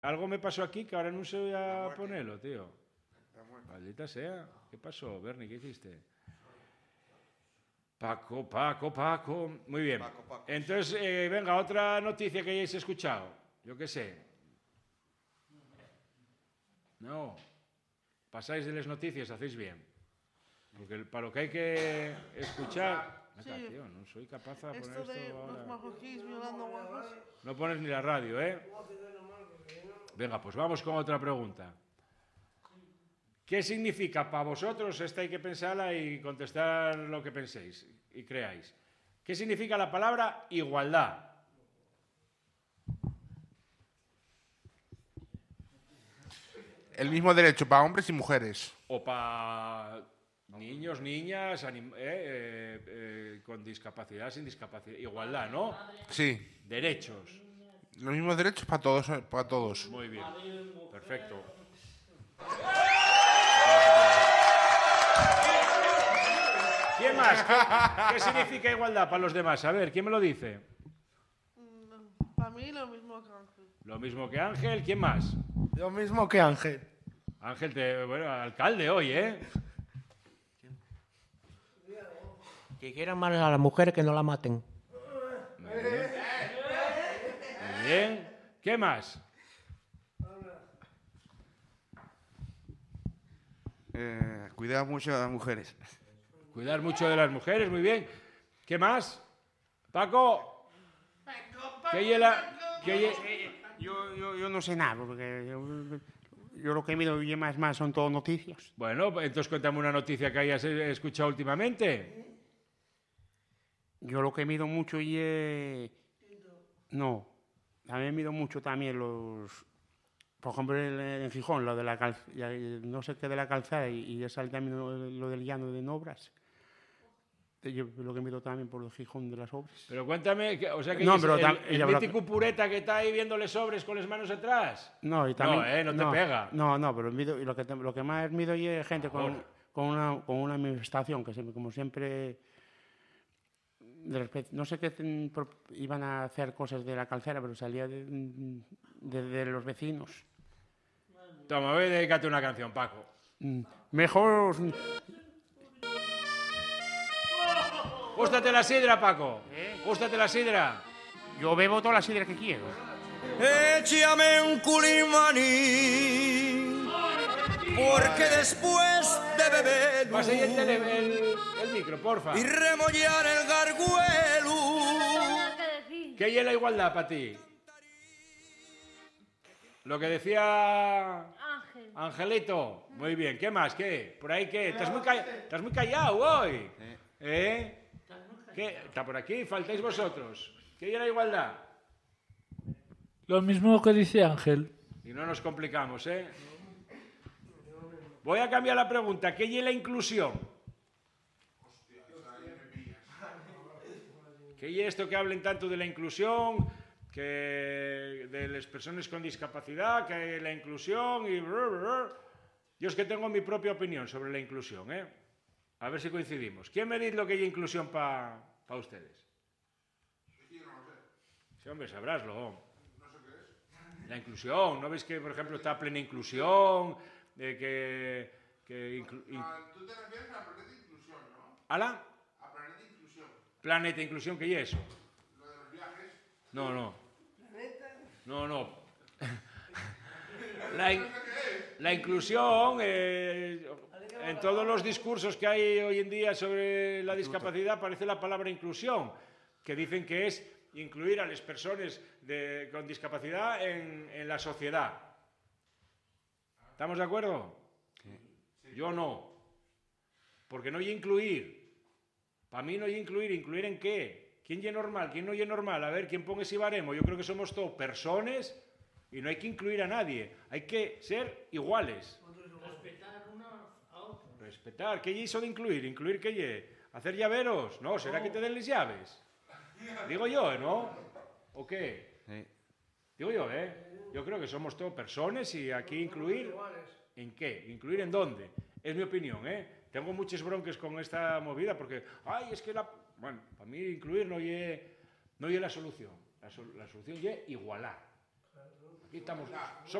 Algo me pasó aquí que ahora no sé voy a ponerlo, tío. Maldita sea. ¿Qué pasó, Bernie? ¿Qué hiciste? Paco. Muy bien. Paco. Entonces, venga, otra noticia que hayáis escuchado. Yo qué sé. No. Pasáis de las noticias, hacéis bien. Porque para lo que hay que escuchar... Acá, Sí. tío, no soy capaz de poner Esto de esto los ahora. marroquíes violando guapas. No pones ni la radio, ¿eh? Venga, pues vamos con otra pregunta. ¿Qué significa para vosotros? Esta hay que pensarla y contestar lo que penséis y creáis. ¿Qué significa la palabra igualdad? El mismo derecho para hombres y mujeres. O para niños, niñas, con discapacidad, sin discapacidad. Igualdad, ¿no? Sí. Derechos. Los mismos derechos para todos, para todos. Muy bien. Perfecto. ¿Quién más? ¿Qué significa igualdad para los demás? A ver, ¿quién me lo dice? Para mí lo mismo que Ángel. Lo mismo que Ángel. ¿Quién más? Lo mismo que Ángel. Ángel, bueno, alcalde hoy, ¿eh? Que quieran más a la mujer que no la maten. Muy bien. Muy bien. ¿Qué más? Cuidar mucho a las mujeres. Cuidar mucho de las mujeres, muy bien. ¿Qué más? Paco. Yo no sé nada, porque yo lo que miro y más son todo noticias. Bueno, entonces cuéntame una noticia que hayas escuchado últimamente. Yo lo que mido mucho y no, también mido mucho también los... Por ejemplo, en Gijón, lo de la no sé qué de la calzada y es también lo del llano de Nobras. Yo lo que mido también por el Gijón de las obras. Pero cuéntame, o sea que No, es pero el mítico pureta que está ahí viéndole sobres con las manos atrás. No, y también, no te pega. No, pero mido, lo que más mido es gente con una manifestación que como siempre... No sé qué iban a hacer cosas de la calzera, pero salía de los vecinos. Toma, voy a dedicarte una canción, Paco. Mejor... Gústate la sidra, Paco. Gústate la sidra. Yo bebo toda la sidra que quiero. Échame un culimaní, porque después de beber... Pasa ahí el micro, porfa. Y remollar el garguelo. ¿Qué hay en la igualdad para ti? Lo que decía Angelito. Muy bien. ¿Qué más? ¿Qué? ¿Por ahí qué? Estás muy callado hoy. ¿Eh? ¿Qué? ¿Está por aquí? Faltáis vosotros. ¿Qué hay en la igualdad? Lo mismo que dice Ángel. Y no nos complicamos, ¿eh? Voy a cambiar la pregunta. ¿Qué hay en la inclusión? ¿Qué hay esto que hablen tanto de la inclusión? Que de las personas con discapacidad, que la inclusión y... Yo es que tengo mi propia opinión sobre la inclusión, ¿eh? A ver si coincidimos. ¿Quién me dice lo que hay inclusión para ustedes? Sí, hombre, sabráslo. No sé qué es. La inclusión. ¿No veis que, por ejemplo, está plena inclusión? Tú te refieres a Planeta Inclusión, ¿no? ¿Ala? A Planeta Inclusión. Planeta Inclusión, ¿qué es eso? Lo de los viajes. No. No. La inclusión, en todos los discursos que hay hoy en día sobre la discapacidad aparece la palabra inclusión, que dicen que es incluir a las personas con discapacidad en la sociedad. ¿Estamos de acuerdo? Sí. Yo no. Porque no hay incluir. Para mí no hay incluir. ¿Incluir en qué? ¿Quién es normal? ¿Quién no es normal? A ver, ¿quién pone ese baremo? Yo creo que somos todos personas y no hay que incluir a nadie. Hay que ser iguales. Respetar una a otra. Respetar. ¿Qué es eso de incluir? ¿Incluir qué es? ¿Hacer llaveros? No, ¿será que te den las llaves? Digo yo, ¿no? ¿O qué? Sí. Digo yo, ¿eh? Yo creo que somos todos personas y aquí incluir... ¿En qué? ¿Incluir en dónde? Es mi opinión, ¿eh? Tengo muchas broncas con esta movida porque... ¡Ay, es que la... Bueno, para mí incluir no es la solución. La solución es igualar. Aquí estamos.